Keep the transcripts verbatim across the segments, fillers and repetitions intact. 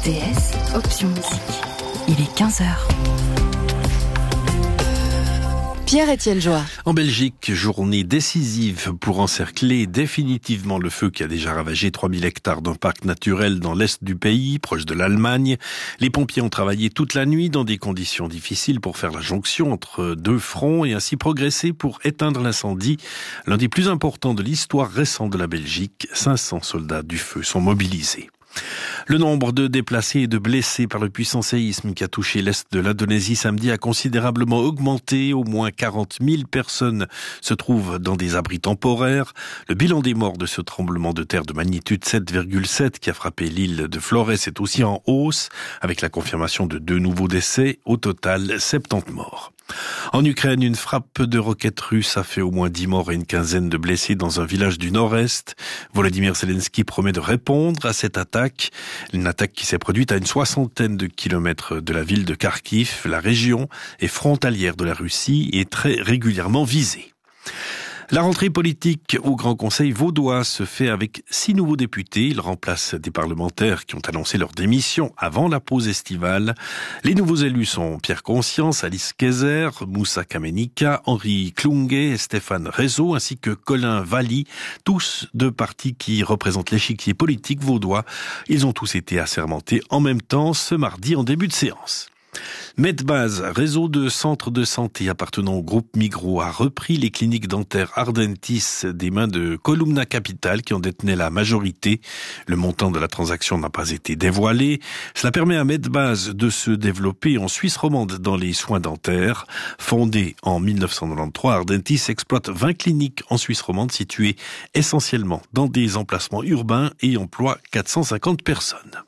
T S, option musique. Il est quinze heures. Pierre-Étienne Joie. En Belgique, journée décisive pour encercler définitivement le feu qui a déjà ravagé trois mille hectares d'un parc naturel dans l'est du pays, proche de l'Allemagne. Les pompiers ont travaillé toute la nuit dans des conditions difficiles pour faire la jonction entre deux fronts et ainsi progresser pour éteindre l'incendie. L'un des plus importants de l'histoire récente de la Belgique, cinq cents soldats du feu sont mobilisés. Le nombre de déplacés et de blessés par le puissant séisme qui a touché l'est de l'Indonésie samedi a considérablement augmenté. Au moins quarante mille personnes se trouvent dans des abris temporaires. Le bilan des morts de ce tremblement de terre de magnitude sept virgule sept qui a frappé l'île de Flores est aussi en hausse, avec la confirmation de deux nouveaux décès. Au total, soixante-dix morts. En Ukraine, une frappe de roquettes russes a fait au moins dix morts et une quinzaine de blessés dans un village du nord-est. Volodymyr Zelensky promet de répondre à cette attaque. Une attaque qui s'est produite à une soixantaine de kilomètres de la ville de Kharkiv. La région est frontalière de la Russie et très régulièrement visée. La rentrée politique au Grand Conseil vaudois se fait avec six nouveaux députés. Ils remplacent des parlementaires qui ont annoncé leur démission avant la pause estivale. Les nouveaux élus sont Pierre Conscience, Alice Kayser, Moussa Kamenika, Henri Klunge et Stéphane Rézeau, ainsi que Colin Valli, tous deux partis qui représentent l'échiquier politique vaudois. Ils ont tous été assermentés en même temps ce mardi en début de séance. Medbase, réseau de centres de santé appartenant au groupe Migros, a repris les cliniques dentaires Ardentis des mains de Columna Capital qui en détenait la majorité. Le montant de la transaction n'a pas été dévoilé. Cela permet à Medbase de se développer en Suisse romande dans les soins dentaires. Fondé en mille neuf cent quatre-vingt-treize, Ardentis exploite vingt cliniques en Suisse romande situées essentiellement dans des emplacements urbains et emploie quatre cent cinquante personnes.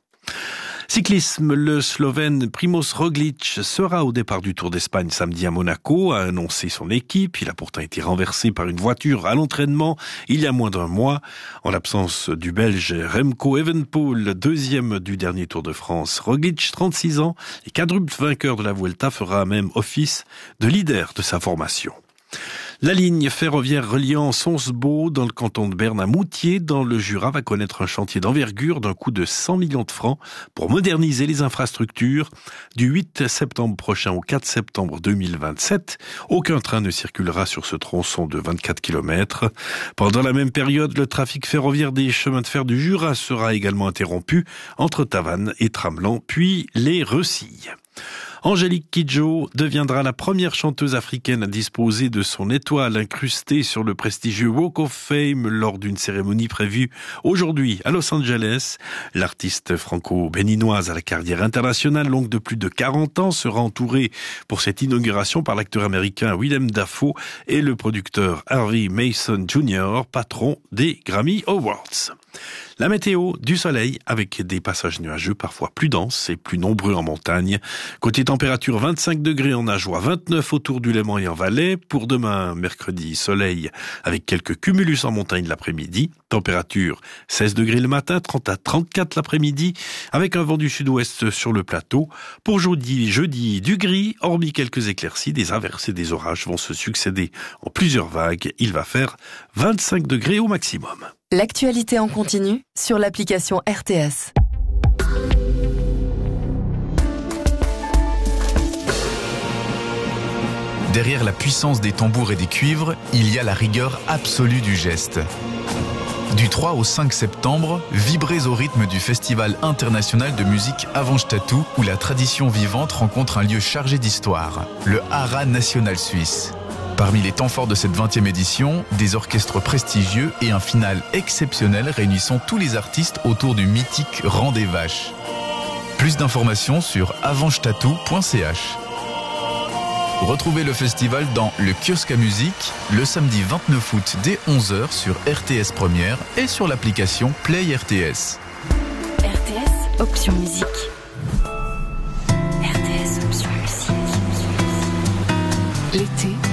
Cyclisme, le Slovène Primož Roglič sera au départ du Tour d'Espagne samedi à Monaco, a annoncé son équipe. Il a pourtant été renversé par une voiture à l'entraînement il y a moins d'un mois. En l'absence du Belge Remco Evenepoel, deuxième du dernier Tour de France, Roglič, trente-six ans et quadruple vainqueur de la Vuelta, fera même office de leader de sa formation. La ligne ferroviaire reliant Sonsbeau dans le canton de Berne à Moutier dans le Jura va connaître un chantier d'envergure d'un coût de cent millions de francs pour moderniser les infrastructures. Du huit septembre prochain au quatre septembre deux mille vingt-sept, aucun train ne circulera sur ce tronçon de vingt-quatre kilomètres. Pendant la même période, le trafic ferroviaire des chemins de fer du Jura sera également interrompu entre Tavannes et Tramelan, puis les Recilles. Angélique Kidjo deviendra la première chanteuse africaine à disposer de son étoile incrustée sur le prestigieux Walk of Fame lors d'une cérémonie prévue aujourd'hui à Los Angeles. L'artiste franco-béninoise à la carrière internationale longue de plus de quarante ans sera entourée pour cette inauguration par l'acteur américain Willem Dafoe et le producteur Harvey Mason junior, patron des Grammy Awards. La météo, du soleil avec des passages nuageux parfois plus denses et plus nombreux en montagne. Côté température, vingt-cinq degrés en Ajoie, vingt-neuf autour du Léman et en Valais. Pour demain, mercredi, soleil avec quelques cumulus en montagne l'après-midi. Température, seize degrés le matin, trente à trente-quatre l'après-midi avec un vent du sud-ouest sur le plateau. Pour jeudi, jeudi, du gris, hormis quelques éclaircies, des averses et des orages vont se succéder en plusieurs vagues. Il va faire vingt-cinq degrés au maximum. L'actualité en continu sur l'application R T S. Derrière la puissance des tambours et des cuivres, il y a la rigueur absolue du geste. Du trois au cinq septembre, vibrez au rythme du Festival international de musique Avantstadt, où la tradition vivante rencontre un lieu chargé d'histoire, le Hara National Suisse. Parmi les temps forts de cette vingtième édition, des orchestres prestigieux et un final exceptionnel réunissant tous les artistes autour du mythique Rang des Vaches. Plus d'informations sur avantstatou point c h. Retrouvez le festival dans le kiosque à musique le samedi vingt-neuf août dès onze heures sur R T S Première et sur l'application Play R T S. R T S, option musique. R T S, option musique. L'été